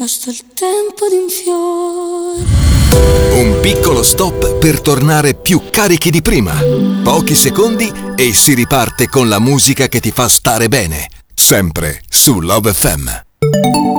basta il tempo di un fiore. Un piccolo stop per tornare più carichi di prima. Pochi secondi e si riparte con la musica che ti fa stare bene. Sempre su Love FM.